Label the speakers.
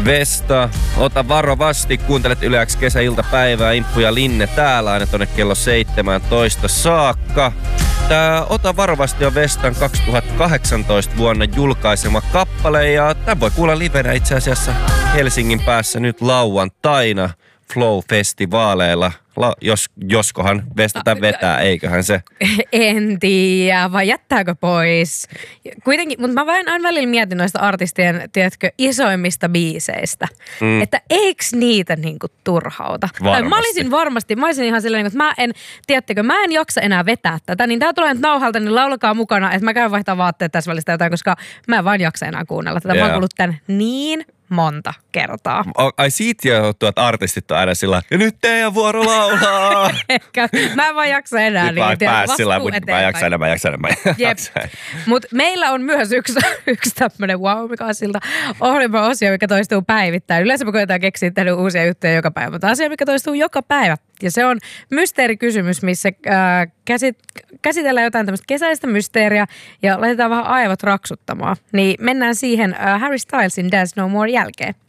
Speaker 1: Vesta, ota varovasti, kuuntelet Yle X kesäiltapäivää, Imppu ja Linne täällä aina tonne kello 17 saakka. Tää Ota varovasti on Vestan 2018 vuonna julkaisema kappale ja tämän voi kuulla livenä itse asiassa Helsingin päässä nyt lauantaina Flow-festivaaleilla. Joskohan Vesta tämän vetää, eiköhän se?
Speaker 2: En tiedä, vai jättääkö pois? Kuitenkin, mutta mä aina välillä mietin noista artistien, tiedätkö, isoimmista biiseistä. Että eiks niitä niinku turhauta? Varmasti. Mä olisin ihan silleen, että mä en jaksa enää vetää tätä, niin tää tulee nyt nauhalta, niin laulakaa mukana, että mä käyn vaihtaa vaatteet tässä välistä jotain, koska mä en vaan jaksa enää kuunnella tätä. Mä oon kuullut tän niin monta kertaa.
Speaker 1: Ai siitä johtuu, että artistit on aina sillä, ja nyt teidän vuoro laulaa.
Speaker 2: Ehkä. Mä en vaan jaksa enää.
Speaker 1: Nyt vaan pääs sillä, mutta mä jaksa enemmän.
Speaker 2: Jep. Mutta meillä on myös yksi tämmönen mikä on siltä ohjelma-osio, mikä toistuu päivittäin. Yleensä me koetaan keksiä tehdä uusia juttuja joka päivä, mutta asia, mikä toistuu joka päivä. Ja se on mysteerikysymys, missä käsitellään jotain tämmöistä kesäistä mysteeriä ja laitetaan vähän aivot raksuttamaan. Niin mennään siihen Harry Stylesin Dance No More jälkeen.